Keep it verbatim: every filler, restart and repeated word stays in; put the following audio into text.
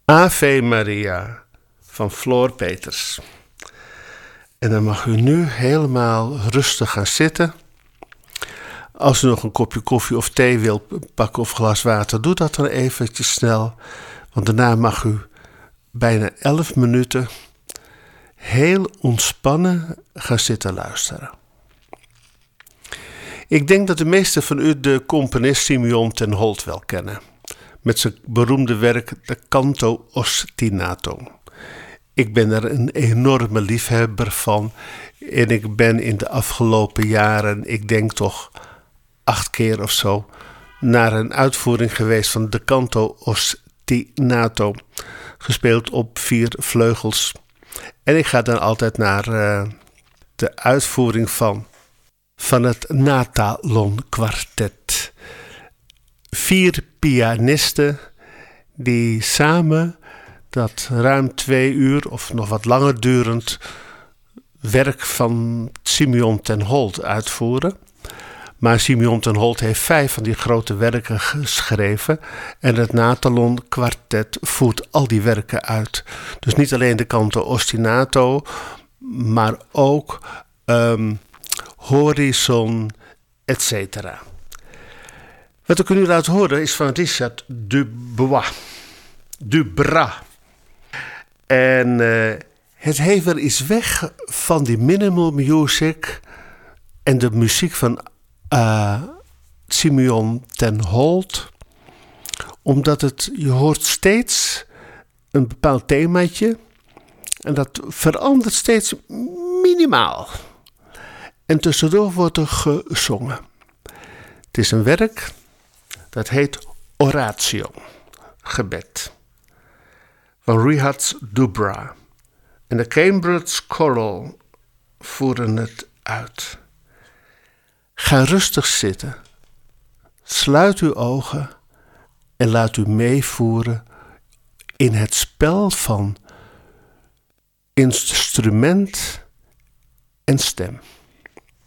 Ave Maria van Floor Peters. En dan mag u nu helemaal rustig gaan zitten. Als u nog een kopje koffie of thee wilt pakken of glas water, doe dat dan eventjes snel. Want daarna mag u bijna elf minuten heel ontspannen gaan zitten luisteren. Ik denk dat de meesten van u de componist Simeon ten Holt wel kennen. Met zijn beroemde werk de Canto Ostinato. Ik ben er een enorme liefhebber van. En ik ben in de afgelopen jaren, ik denk toch acht keer of zo, naar een uitvoering geweest van de Canto Ostinato. Gespeeld op vier vleugels. En ik ga dan altijd naar uh, de uitvoering van, van het Natalon Quartet. Vier pianisten die samen dat ruim twee uur of nog wat langer durend werk van Simeon ten Holt uitvoeren. Maar Simeon ten Holt heeft vijf van die grote werken geschreven en het Natalon Quartet voert al die werken uit. Dus niet alleen de Canto Ostinato, maar ook um, Horizon, et cetera. Wat ik u nu laat horen is van Richard Dubois. Dubras. En uh, het heeft er iets weg van die minimal music en de muziek van uh, Simeon ten Holt. Omdat het, je hoort steeds een bepaald themaatje en dat verandert steeds minimaal. En tussendoor wordt er gezongen. Het is een werk dat heet Oratio, gebed, van Richard Dubras. En de Cambridge Choral voeren het uit. Ga rustig zitten, sluit uw ogen en laat u meevoeren in het spel van instrument en stem.